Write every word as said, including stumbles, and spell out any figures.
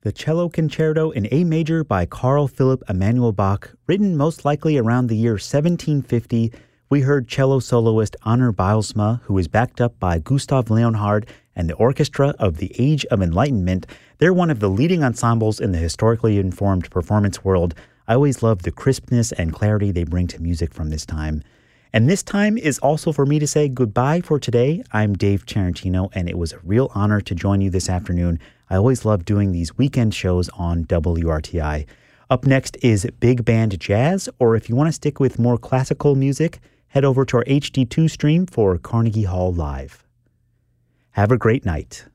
The Cello Concerto in A Major by Carl Philipp Emanuel Bach, written most likely around the year seventeen fifty, we heard cello soloist Arne Bijlsma, who is backed up by Gustav Leonhard and the Orchestra of the Age of Enlightenment. They're one of the leading ensembles in the historically informed performance world. I always love the crispness and clarity they bring to music from this time. And this time is also for me to say goodbye for today. I'm Dave Tarantino, and it was a real honor to join you this afternoon. I always love doing these weekend shows on W R T I. Up next is Big Band Jazz, or if you want to stick with more classical music, head over to our H D two stream for Carnegie Hall Live. Have a great night.